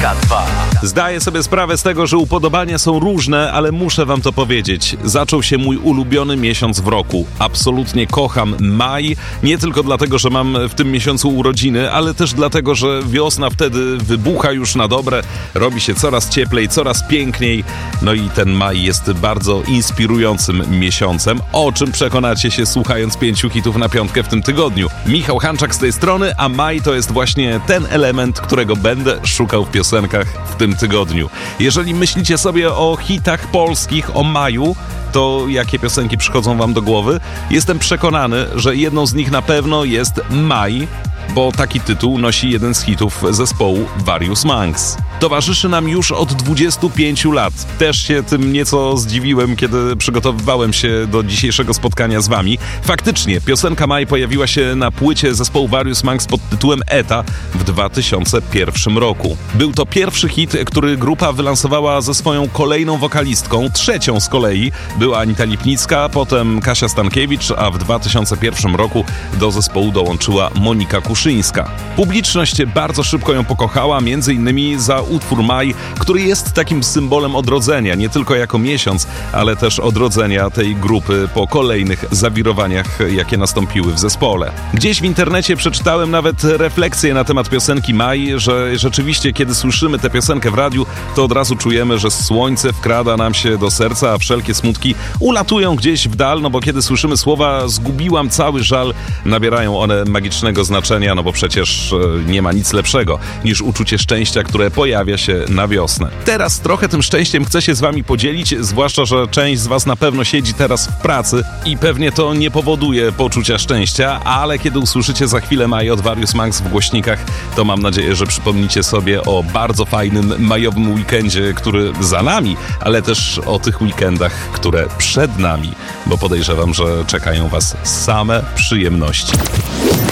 Jedynka 2. Zdaję sobie sprawę z tego, że upodobania są różne, ale muszę wam to powiedzieć. Zaczął się mój ulubiony miesiąc w roku. Absolutnie kocham maj, nie tylko dlatego, że mam w tym miesiącu urodziny, ale też dlatego, że wiosna wtedy wybucha już na dobre, robi się coraz cieplej, coraz piękniej. No i ten maj jest bardzo inspirującym miesiącem, o czym przekonacie się słuchając 5 hitów na piątkę w tym tygodniu. Michał Hanczak z tej strony, a maj to jest właśnie ten element, którego będę szukał w piosenkach w tym tygodniu. Jeżeli myślicie sobie o hitach polskich, o maju, to jakie piosenki przychodzą wam do głowy? Jestem przekonany, że jedną z nich na pewno jest Maj, bo taki tytuł nosi jeden z hitów zespołu Various Monks. Towarzyszy nam już od 25 lat. Też się tym nieco zdziwiłem, kiedy przygotowywałem się do dzisiejszego spotkania z wami. Faktycznie, piosenka Maj pojawiła się na płycie zespołu Various Monks pod tytułem Eta w 2001 roku. Był to pierwszy hit, który grupa wylansowała ze swoją kolejną wokalistką, trzecią z kolei. Była Anita Lipnicka, potem Kasia Stankiewicz, a w 2001 roku do zespołu dołączyła Monika Kuszyńska. Publiczność bardzo szybko ją pokochała, między innymi za utwór Maj, który jest takim symbolem odrodzenia, nie tylko jako miesiąc, ale też odrodzenia tej grupy po kolejnych zawirowaniach, jakie nastąpiły w zespole. Gdzieś w internecie przeczytałem nawet refleksję na temat piosenki Maj, że rzeczywiście, kiedy słyszymy tę piosenkę w radiu, to od razu czujemy, że słońce wkrada nam się do serca, a wszelkie smutki ulatują gdzieś w dal, no bo kiedy słyszymy słowa "zgubiłam cały żal", nabierają one magicznego znaczenia, no bo przecież nie ma nic lepszego niż uczucie szczęścia, które pojawia się na wiosnę. Teraz trochę tym szczęściem chcę się z wami podzielić, zwłaszcza, że część z was na pewno siedzi teraz w pracy i pewnie to nie powoduje poczucia szczęścia, ale kiedy usłyszycie za chwilę Maj od Various Monks w głośnikach, to mam nadzieję, że przypomnicie sobie o bardzo fajnym majowym weekendzie, który za nami, ale też o tych weekendach, które przed nami, bo podejrzewam, że czekają was same przyjemności.